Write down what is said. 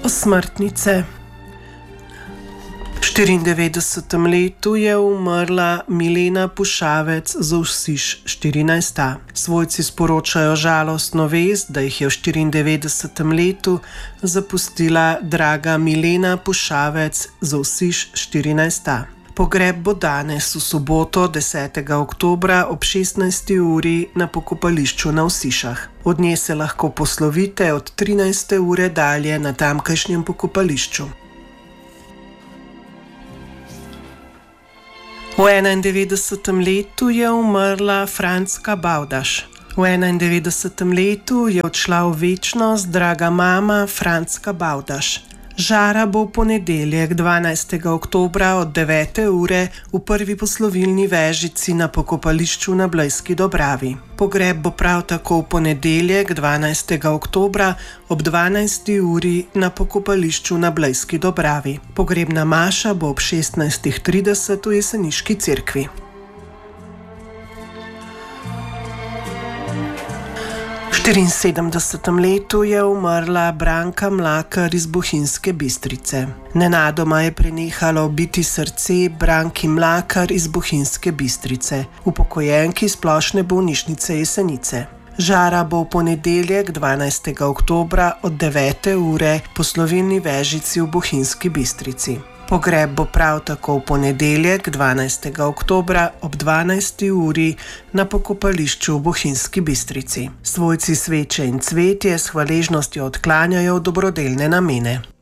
Posmrtnice. V 94. letu je umrla Milena Pušavec z Osiš 14. Svojci sporočajo žalostno vest, da jih je v 94. letu zapustila draga Milena Pušavec z Osiš 14. Pogreb bo danes v soboto 10. oktobra ob 16. uri na pokopališču na Osišah. Od nje se lahko poslovite od 13. ure dalje na tamkajšnjem pokopališču. V 91. letu je umrla Frančka Bavdaž. V 91. letu je odšla v večnost draga mama Frančka Bavdaž. Žara bo v ponedeljek 12. oktobra od 9. ure v prvi poslovilni vežici na pokopališču na Blejski Dobravi. Pogreb bo prav tako v ponedeljek 12. oktobra ob 12. uri na pokopališču na Blejski Dobravi. Pogrebna maša bo ob 16.30 v Jeseniški cerkvi. V 74. letu je umrla Branka Mlakar iz Bohinjske Bistrice. Nenadoma je prenehalo biti srce Branki Mlakar iz Bohinjske Bistrice, upokojenki Splošne bolnišnice Jesenice. Žara bo v ponedeljek 12. oktobra od 9. ure po slovilni vežici v Bohinjski Bistrici. Pogreb bo prav tako v ponedeljek 12. oktobra ob 12. uri na pokopališču v Bohinjski Bistrici. Svojci sveče in cvetje s hvaležnostjo odklanjajo v dobrodelne namene.